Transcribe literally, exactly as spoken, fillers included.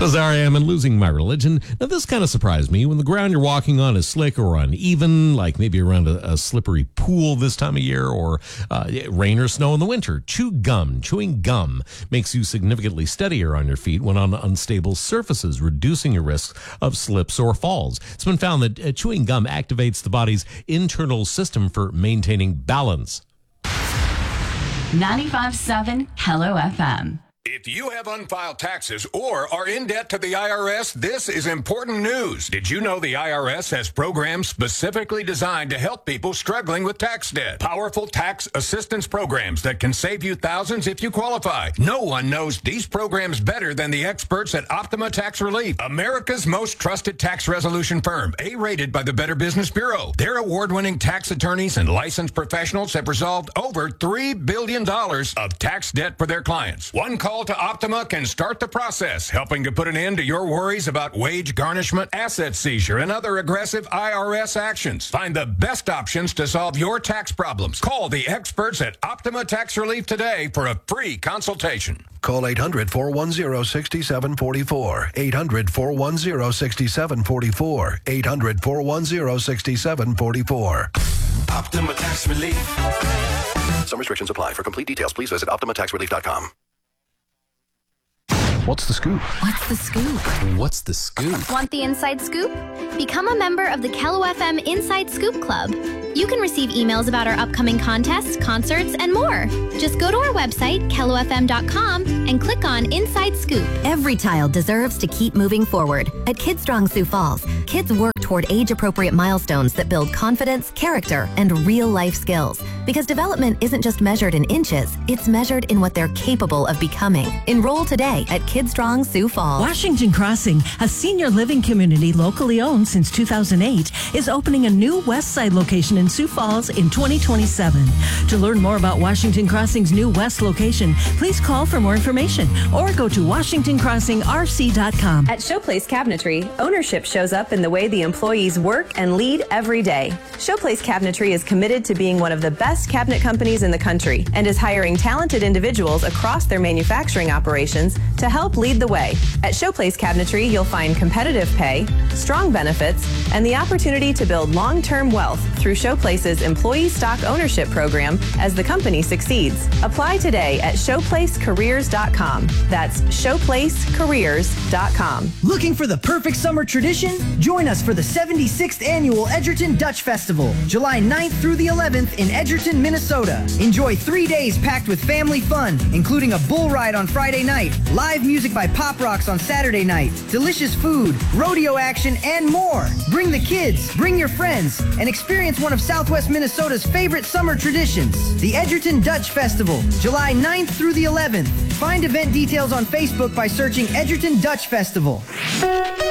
As I am and losing my religion. Now, this kind of surprised me. When the ground you're walking on is slick or uneven, like maybe around a, a slippery pool this time of year, or uh, rain or snow in the winter, chew gum. Chewing gum makes you significantly steadier on your feet when on unstable surfaces, reducing your risk of slips or falls. It's been found that uh, chewing gum activates the body's internal system for maintaining balance. ninety-five point seven Hello F M. If you have unfiled taxes or are in debt to the I R S, this is important news. Did you know the I R S has programs specifically designed to help people struggling with tax debt? Powerful tax assistance programs that can save you thousands if you qualify. No one knows these programs better than the experts at Optima Tax Relief, America's most trusted tax resolution firm, A-rated by the Better Business Bureau. Their award-winning tax attorneys and licensed professionals have resolved over three billion dollars of tax debt for their clients. One call to Optima can start the process, helping to put an end to your worries about wage garnishment, asset seizure, and other aggressive I R S actions. Find the best options to solve your tax problems. Call the experts at Optima Tax Relief today for a free consultation. Call eight hundred, four one zero, six seven four four. eight hundred, four one zero, six seven four four. eight hundred, four one zero, six seven four four. Optima Tax Relief. Some restrictions apply. For complete details, please visit optima tax relief dot com. What's the scoop? What's the scoop? What's the scoop? Want the inside scoop? Become a member of the Kello F M Inside Scoop Club. You can receive emails about our upcoming contests, concerts, and more. Just go to our website, kello f m dot com, and click on Inside Scoop. Every child deserves to keep moving forward. At KidStrong Sioux Falls, kids work toward age-appropriate milestones that build confidence, character, and real-life skills. Because development isn't just measured in inches, it's measured in what they're capable of becoming. Enroll today at KidStrong Sioux Falls. Washington Crossing, a senior living community locally owned since two thousand eight, is opening a new West Side location in Sioux Falls in twenty twenty-seven. To learn more about Washington Crossing's new West location, please call for more information or go to washington crossing r c dot com. At Showplace Cabinetry, ownership shows up in the way the employees work and lead every day. Showplace Cabinetry is committed to being one of the best cabinet companies in the country and is hiring talented individuals across their manufacturing operations to help lead the way. At Showplace Cabinetry, you'll find competitive pay, strong benefits, and the opportunity to build long-term wealth through Showplace's employee stock ownership program as the company succeeds. Apply today at showplace careers dot com. That's showplace careers dot com. Looking for the perfect summer tradition? Join us for the seventy-sixth Annual Edgerton Dutch Festival, July ninth through the eleventh in Edgerton, Minnesota. Enjoy three days packed with family fun, including a bull ride on Friday night, live music by Pop Rocks on Saturday night, delicious food, rodeo action, and more. Bring the kids, bring your friends, and experience one of Southwest Minnesota's favorite summer traditions, the Edgerton Dutch Festival, July ninth through the eleventh. Find event details on Facebook by searching Edgerton Dutch Festival.